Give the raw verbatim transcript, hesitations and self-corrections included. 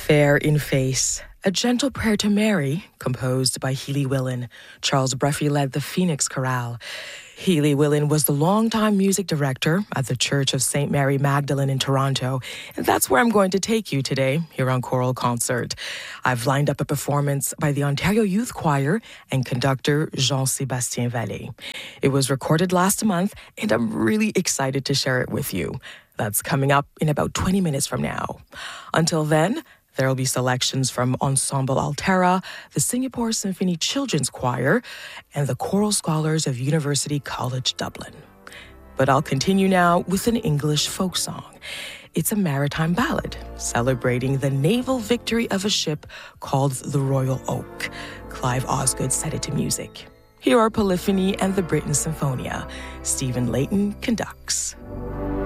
Fair in Face, A Gentle Prayer to Mary, composed by Healy Willan. Charles Bruffy led the Phoenix Chorale. Healy Willan was the longtime music director at the Church of Saint Mary Magdalene in Toronto, and that's where I'm going to take you today here on Choral Concert. I've lined up a performance by the Ontario Youth Choir and conductor Jean-Sébastien Vallée. It was recorded last month, and I'm really excited to share it with you. That's coming up in about twenty minutes from now. Until then, there will be selections from Ensemble Altera, the Singapore Symphony Children's Choir, and the Choral Scholars of University College Dublin. But I'll continue now with an English folk song. It's a maritime ballad celebrating the naval victory of a ship called the Royal Oak. Clive Osgood set it to music. Here are Polyphony and the Britten Symphonia. Stephen Layton conducts.